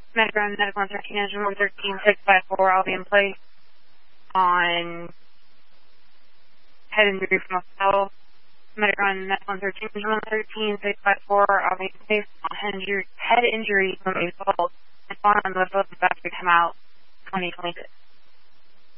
Medicron, Medical 13, Engine 113, 654, I'll be in place on head injury from a fall. Medicron, Medical 13, Engine 113, 654, I'll be in place on head injury from a fall. And on the boat about to come out 2026.